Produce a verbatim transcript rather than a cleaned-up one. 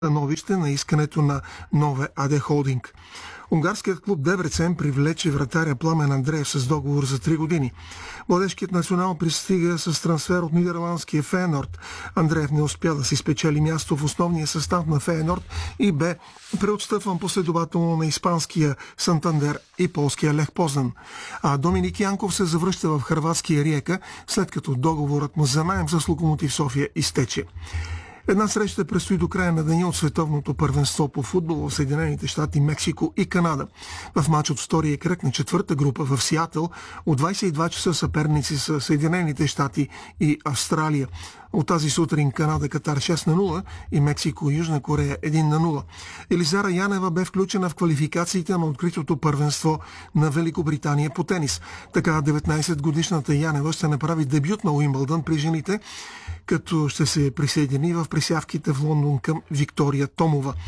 становище на искането на Нове АД Холдинг. Унгарският клуб Дебрецен привлече вратаря Пламен Андреев с договор за три години. Младежкият национал пристига с трансфер от нидерландския Фейенорд. Андреев не успя да си спечели място в основния състав на Фейенорд и бе преотстъпван последователно на испанския Сантандер и полския Лех Познан. А Доминик Янков се завръща в хърватския Риека, след като договорът му за наем с Локомотив София изтече. Една среща предстои до края на деня от световното първенство по футбол в Съединените щати, Мексико и Канада. В матч от втория кръг на четвърта група в Сиатъл от двадесет и два часа съперници са Съединените щати и Австралия. От тази сутрин Канада Катар шест на нула и Мексико Южна Корея едно на нула. Елизара Янева бе включена в квалификациите на откритото първенство на Великобритания по тенис. Така деветнадесетгодишната Янева ще направи дебют на Уимбълдън при жените, като ще се присъедини в присявките в Лондон към Виктория Томова.